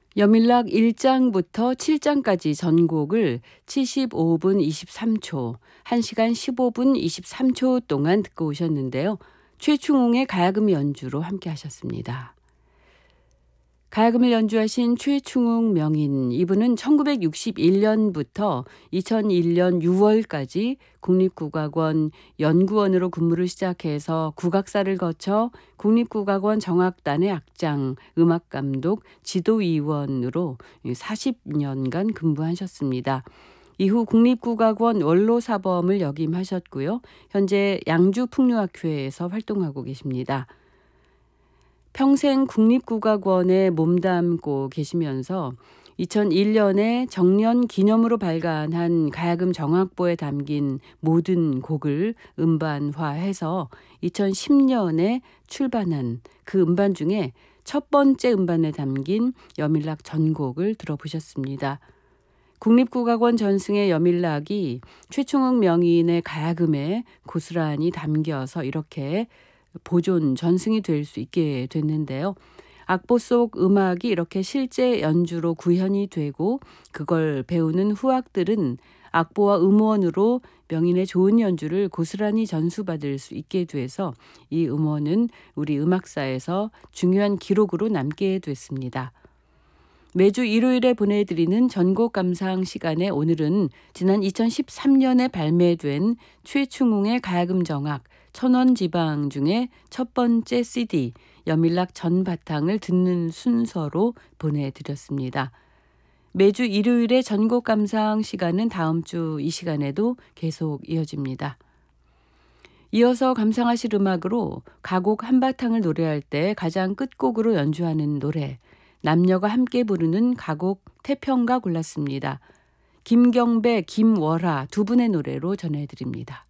여밀락 1장부터 7장까지 전곡을 75분 23초, 1시간 15분 23초 동안 듣고 오셨는데요. 최충웅의 가야금 연주로 함께 하셨습니다. 가야금을 연주하신 최충웅 명인, 이분은 1961년부터 2001년 6월까지 국립국악원 연구원으로 근무를 시작해서 국악사를 거쳐 국립국악원 정악단의 악장, 음악감독, 지도위원으로 40년간 근무하셨습니다. 이후 국립국악원 원로사범을 역임하셨고요. 현재 양주풍류학회에서 활동하고 계십니다. 평생 국립국악원에 몸담고 계시면서 2001년에 정년 기념으로 발간한 가야금 정악보에 담긴 모든 곡을 음반화해서 2010년에 출반한 그 음반 중에 첫 번째 음반에 담긴 여밀락 전곡을 들어보셨습니다. 국립국악원 전승의 여밀락이 최충웅 명인의 가야금에 고스란히 담겨서 이렇게 보존, 전승이 될 수 있게 됐는데요. 악보 속 음악이 이렇게 실제 연주로 구현이 되고 그걸 배우는 후학들은 악보와 음원으로 명인의 좋은 연주를 고스란히 전수받을 수 있게 돼서 이 음원은 우리 음악사에서 중요한 기록으로 남게 됐습니다. 매주 일요일에 보내드리는 전곡 감상 시간에 오늘은 지난 2013년에 발매된 최충웅의 가야금 정악 천원지방 중에 첫 번째 CD 여밀락 전바탕을 듣는 순서로 보내드렸습니다. 매주 일요일의 전곡 감상 시간은 다음 주 이 시간에도 계속 이어집니다. 이어서 감상하실 음악으로 가곡 한바탕을 노래할 때 가장 끝곡으로 연주하는 노래, 남녀가 함께 부르는 가곡 태평가 골랐습니다. 김경배, 김월아 두 분의 노래로 전해드립니다.